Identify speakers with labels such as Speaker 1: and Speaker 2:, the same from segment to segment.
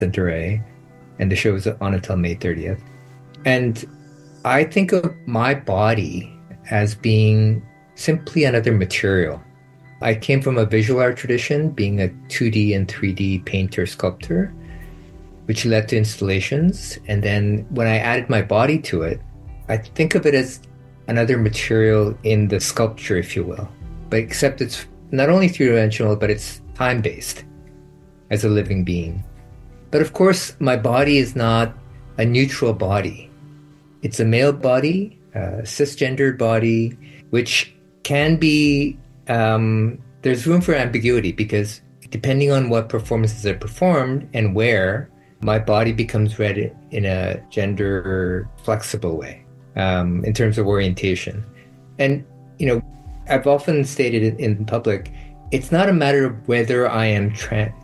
Speaker 1: Center, and the show is on until May 30th. And I think of my body as being simply another material. I came from a visual art tradition, being a 2D and 3D painter sculptor, which led to installations. And then when I added my body to it, I think of it as another material in the sculpture, if you will. But except it's not only three-dimensional, but it's time-based as a living being. But of course, my body is not a neutral body. It's a male body, a cisgendered body, which can be, there's room for ambiguity because depending on what performances are performed and where, my body becomes read in a gender flexible way in terms of orientation. And, I've often stated in public, it's not a matter of whether I am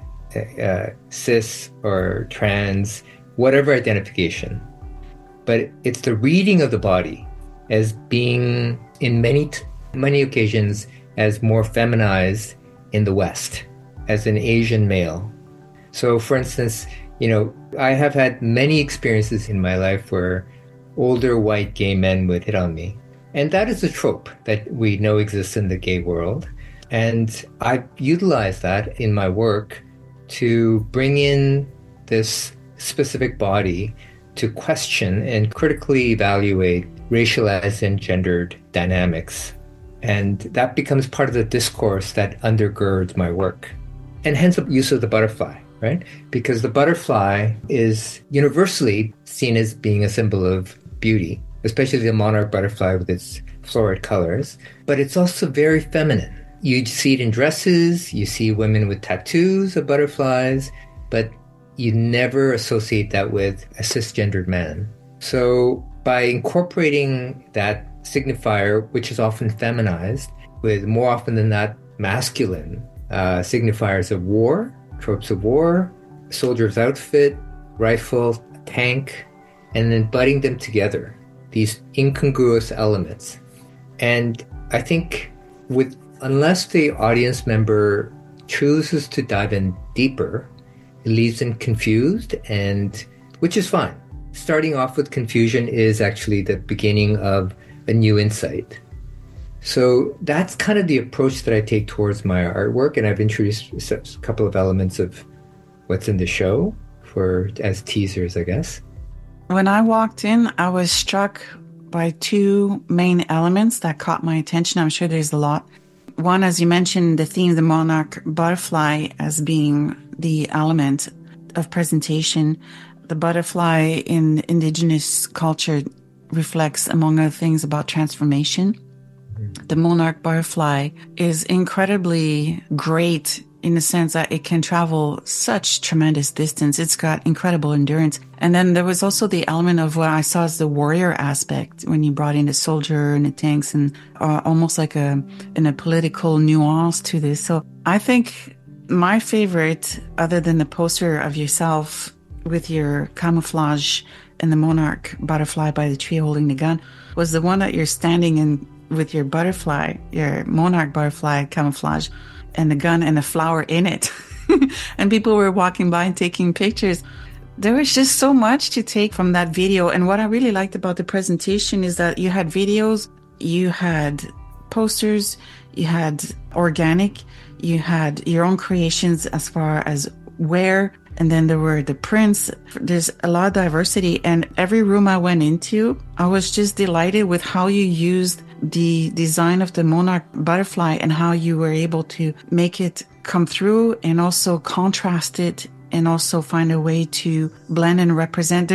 Speaker 1: cis or trans, whatever identification, but it's the reading of the body as being, in many occasions, as more feminized in the West, as an Asian male. So, for instance, I have had many experiences in my life where older white gay men would hit on me. And that is a trope that we know exists in the gay world. And I've utilized that in my work to bring in this specific body to question and critically evaluate racialized and gendered dynamics. And that becomes part of the discourse that undergirds my work. And hence the use of the butterfly, right? Because the butterfly is universally seen as being a symbol of beauty, especially the monarch butterfly with its florid colors. But it's also very feminine. You see it in dresses, you see women with tattoos of butterflies, but you never associate that with a cisgendered man. So by incorporating that signifier, which is often feminized, with more often than not masculine signifiers of war, tropes of war, soldier's outfit, rifle, tank, and then butting them together, these incongruous elements. And I think unless the audience member chooses to dive in deeper, it leaves them confused, and which is fine. Starting off with confusion is actually the beginning of a new insight. So that's kind of the approach that I take towards my artwork, and I've introduced a couple of elements of what's in the show as teasers, I guess.
Speaker 2: When I walked in, I was struck by two main elements that caught my attention. I'm sure there's a lot. One, as you mentioned, the theme, the monarch butterfly as being the element of presentation. The butterfly in indigenous culture reflects, among other things, about transformation. The monarch butterfly is incredibly great in the sense that it can travel such tremendous distance. It's got incredible endurance. And then there was also the element of what I saw as the warrior aspect when you brought in the soldier and the tanks and almost like a political nuance to this. So I think my favorite, other than the poster of yourself with your camouflage and the monarch butterfly by the tree holding the gun, was the one that you're standing in with your butterfly, your monarch butterfly camouflage, and the gun and the flower in it. And people were walking by and taking pictures. There was just so much to take from that video. And what I really liked about the presentation is that you had videos, you had posters, you had organic, you had your own creations as far as where, and then there were the prints. There's a lot of diversity. And every room I went into, I was just delighted with how you used the design of the monarch butterfly and how you were able to make it come through and also contrast it and also find a way to blend and represent.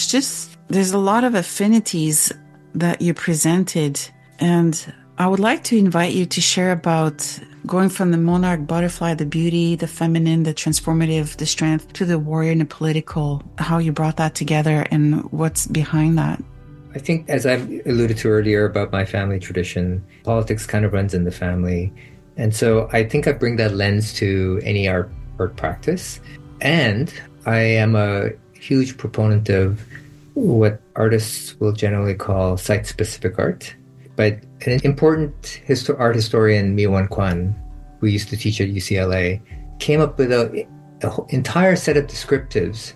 Speaker 2: There's a lot of affinities that you presented. And I would like to invite you to share about going from the monarch butterfly, the beauty, the feminine, the transformative, the strength, to the warrior and the political, how you brought that together and what's behind that.
Speaker 1: I think, as I've alluded to earlier about my family tradition, politics kind of runs in the family. And so I think I bring that lens to any art practice. And I am a huge proponent of what artists will generally call site-specific art. But an important art historian, Mi-Wan Kwan, who used to teach at UCLA, came up with entire set of descriptives